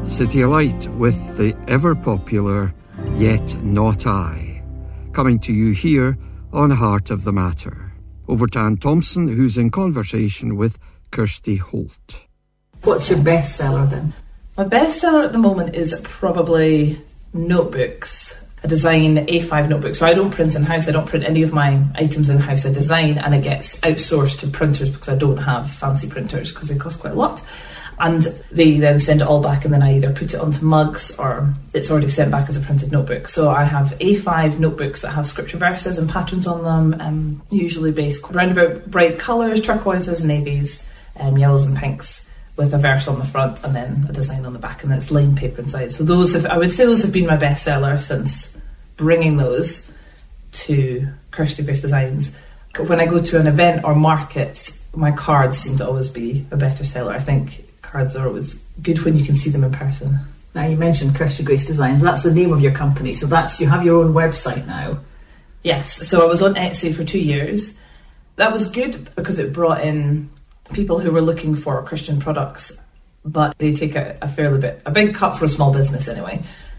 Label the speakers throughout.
Speaker 1: City Light with the ever-popular Yet Not I, coming to you here on Heart of the Matter. Over to Anne Thompson, who's in conversation with Kirsty Holt.
Speaker 2: What's your bestseller then?
Speaker 3: My bestseller at the moment is probably notebooks. I design A5 notebooks, so I don't print in-house. I don't print any of my items in-house. I design and it gets outsourced to printers because I don't have fancy printers because they cost quite a lot. And they then send it all back, and then I either put it onto mugs or it's already sent back as a printed notebook. So I have A5 notebooks that have scripture verses and patterns on them, usually based around about bright colours, turquoises, navies, yellows and pinks, with a verse on the front and then a design on the back, and then it's lined paper inside. So I would say those have been my bestseller since bringing those to Kirsty Grace Designs. When I go to an event or markets, my cards seem to always be a better seller. I think cards are always good when you can see them in person.
Speaker 2: Now, you mentioned Kirsty Grace Designs. That's the name of your company. So you have your own website now.
Speaker 3: Yes. So I was on Etsy for 2 years. That was good because it brought in people who were looking for Christian products, but they take a big cut for a small business anyway.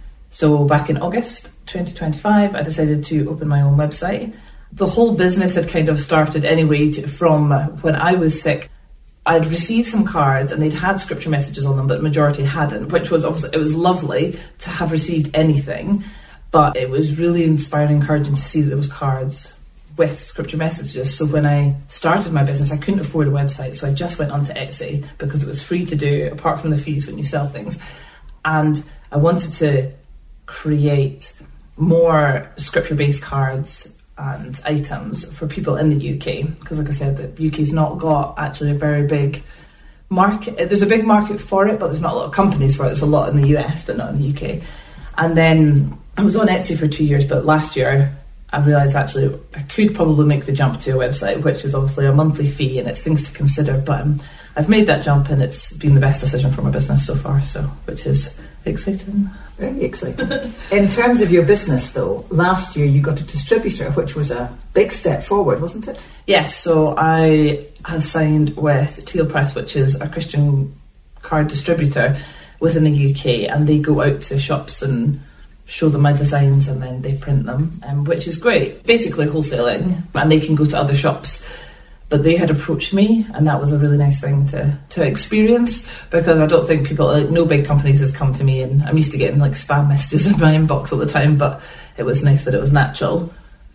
Speaker 3: So back in August 2025, I decided to open my own website. The whole business had kind of started anyway from when I was sick. I'd received some cards and they'd had scripture messages on them, but the majority hadn't, which was obviously, it was lovely to have received anything, but it was really inspiring and encouraging to see that there was cards with scripture messages. So when I started my business, I couldn't afford a website, so I just went onto Etsy because it was free to do, apart from the fees when you sell things. And I wanted to create more scripture-based cards and items for people in the UK, because like I said, the UK's not got actually a very big market. There's a big market for it, but there's not a lot of companies for it. There's a lot in the US, but not in the UK. And then I was on Etsy for 2 years, but last year I realised actually I could probably make the jump to a website, which is obviously a monthly fee and it's things to consider, but I've made that jump and it's been the best decision for my business so far, so which is exciting.
Speaker 2: Very exciting. In terms of your business though, last year you got a distributor, which was a big step forward, wasn't it?
Speaker 3: Yes, so I have signed with Teal Press, which is a Christian card distributor within the UK, and they go out to shops and show them my designs and then they print them, which is great. Basically wholesaling, and they can go to other shops. But they had approached me, and that was a really nice thing to experience, because I don't think people, like, no big companies has come to me, and I'm used to getting like spam messages in my inbox all the time, but it was nice that it was an actual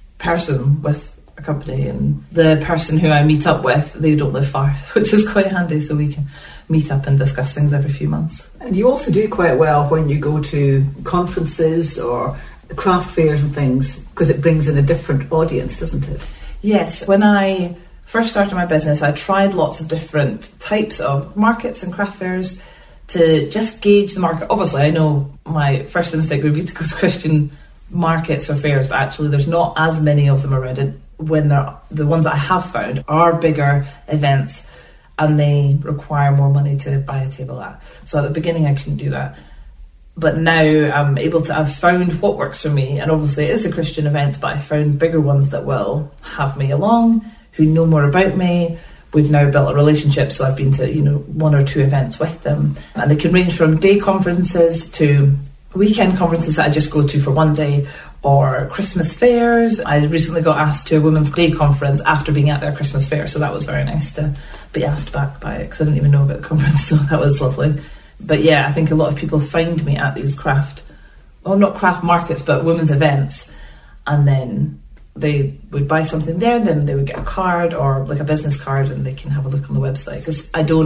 Speaker 3: person with a company, and the person who I meet up with, they don't live far, which is quite handy, so we can meet up and discuss things every few months.
Speaker 2: And you also do quite well when you go to conferences or craft fairs and things, because it brings in a different audience, doesn't it?
Speaker 3: Yes, when I first started my business, I tried lots of different types of markets and craft fairs to just gauge the market. Obviously, I know my first instinct would be to go to Christian markets or fairs, but actually there's not as many of them around. And when the ones that I have found are bigger events and they require more money to buy a table at. So at the beginning I couldn't do that. But now I'm able to, I've found what works for me, and obviously it is a Christian event, but I found bigger ones that will have me along, who know more about me. We've now built a relationship, so I've been to, 1 or 2 events with them, and they can range from day conferences to weekend conferences that I just go to for one day, or Christmas fairs. I recently got asked to a Women's Day conference after being at their Christmas fair, so that was very nice to be asked back by it, because I didn't even know about the conference, so that was lovely. But yeah, I think a lot of people find me at these not craft markets, but women's events, and then they would buy something there, then they would get a card or like a business card, and they can have a look on the website, because I don't